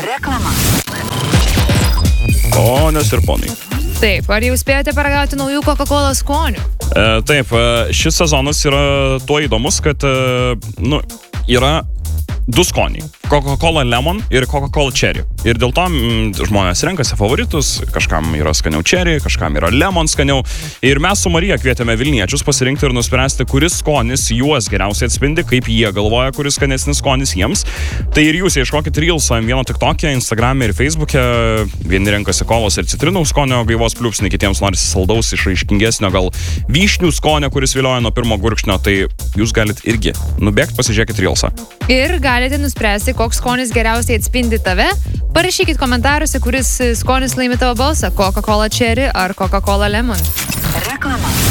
Reklama. Ponios ir ponai. Taip, ar jau spėjote paragauti naujų Coca-Cola skonių? Taip, šis sezonas yra tuo įdomus, kad yra du skoniai. Coca-Cola Lemon ir Coca-Cola Cherry. Ir dėl to žmonės renkasi favoritus, kažkam yra skaniau Cherry, kažkam yra Lemon skaniau. Ir mes su Marija kvietėme Vilniečius pasirinkti ir nuspręsti, kuris skonis juos geriausiai atspindi, kaip jie galvoja, kuris skanesnis skonis jiems. Tai ir jūs ieškokit Reels'o vieno TikTok'e, Instagram'e ir Facebook'e. Vieni renkasi kolos ir citrinų skonio gaivos pliūpsnį, kitiems norisi saldaus, išraiškingesnio, gal vyšnių skonio, kuris vilioja nuo pirmo gurkšnio. Tai jūs galit irgi nubėgti, pasižiūrėkit Reels'ą. Ir galite nuspręsti, koks skonis geriausiai atspindi tave. Parašykit komentaruose, kuris skonis laimi tavo balsą. Coca-Cola Cherry ar Coca-Cola Lemon. Reklama.